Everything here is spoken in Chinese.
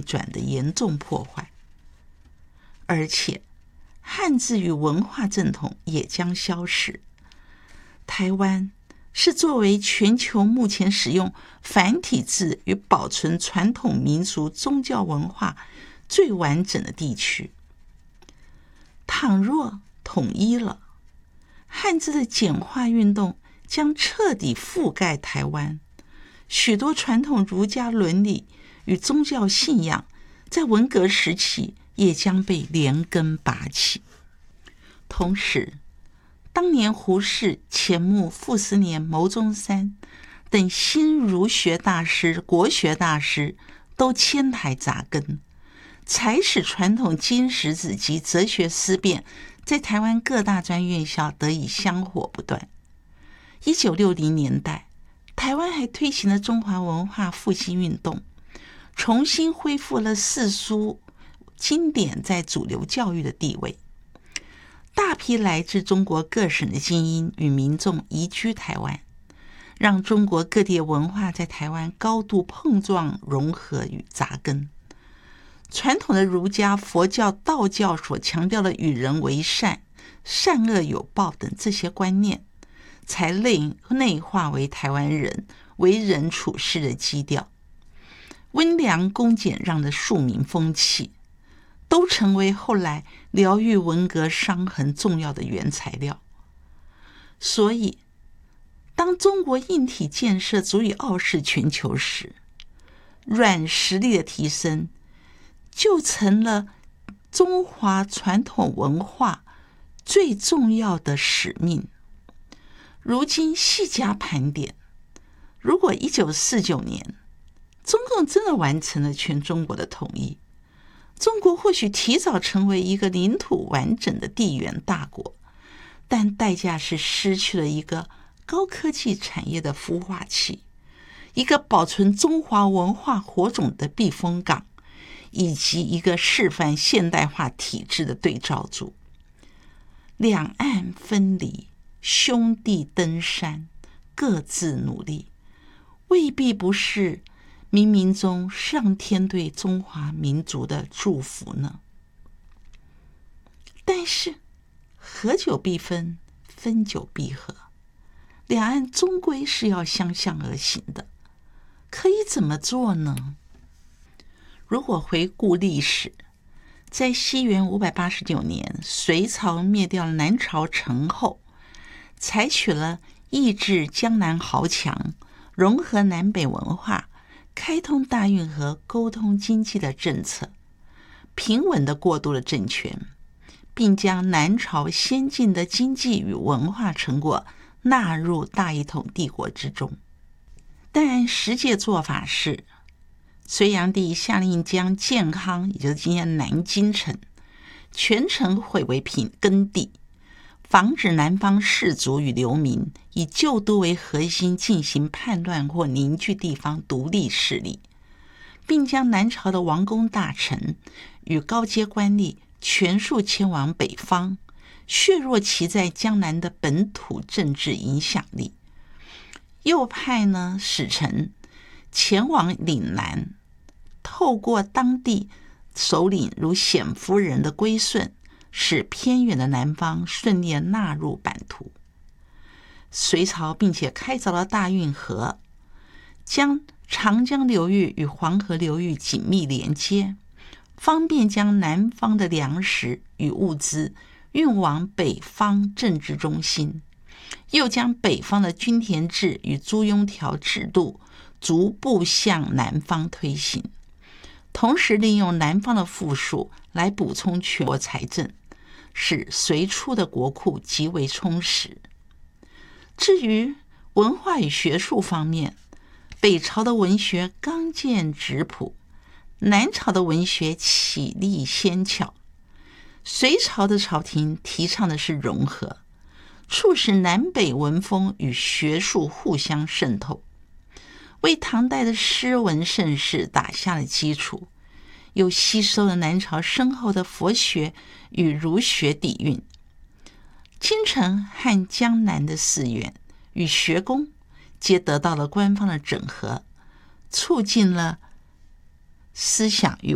转的严重破坏，而且汉字与文化正统也将消失。台湾是作为全球目前使用繁体字与保存传统民俗宗教文化最完整的地区。倘若统一了，汉字的简化运动将彻底覆盖台湾，许多传统儒家伦理与宗教信仰在文革时期也将被连根拔起。同时，当年胡适、钱穆、傅斯年、牟宗三等新儒学大师、国学大师都迁台扎根，才使传统经史子及哲学思辨在台湾各大专院校得以香火不断。1960年代，台湾还推行了中华文化复兴运动，重新恢复了四书经典在主流教育的地位。大批来自中国各省的精英与民众移居台湾，让中国各地的文化在台湾高度碰撞、融合与扎根。传统的儒家、佛教、道教所强调的与人为善、善恶有报等这些观念，才内化为台湾人为人处事的基调。温良恭俭让的庶民风气，都成为后来疗愈文革伤痕重要的原材料。所以，当中国硬体建设足以傲视全球时，软实力的提升就成了中华传统文化最重要的使命。如今细加盘点，如果1949年中共真的完成了全中国的统一，中国或许提早成为一个领土完整的地缘大国，但代价是失去了一个高科技产业的孵化器，一个保存中华文化火种的避风港，以及一个示范现代化体制的对照组。两岸分离，兄弟登山，各自努力，未必不是冥冥中上天对中华民族的祝福呢。但是合久必分，分久必合，两岸终归是要相向而行的。可以怎么做呢？如果回顾历史，在西元589年隋朝灭掉了南朝陈后，采取了抑制江南豪强、融合南北文化、开通大运河沟通经济的政策，平稳地过渡了政权，并将南朝先进的经济与文化成果纳入大一统帝国之中。但实际做法是，隋炀帝下令将建康，也就是今天南京城，全城毁为耕地，防止南方士族与流民以旧都为核心进行叛乱或凝聚地方独立势力，并将南朝的王公大臣与高阶官吏全数迁往北方，削弱其在江南的本土政治影响力。又派使臣前往岭南，透过当地首领如显夫人的归顺，使偏远的南方顺利纳入版图。隋朝并且开凿了大运河，将长江流域与黄河流域紧密连接，方便将南方的粮食与物资运往北方政治中心，又将北方的均田制与租庸条制度逐步向南方推行，同时利用南方的富庶来补充全国财政，使隋初的国库极为充实。至于文化与学术方面，北朝的文学刚健质朴，南朝的文学绮丽纤巧。隋朝的朝廷提倡的是融合，促使南北文风与学术互相渗透，为唐代的诗文盛世打下了基础，又吸收了南朝深厚的佛学与儒学底蕴。京城和江南的寺院与学宫皆得到了官方的整合，促进了思想与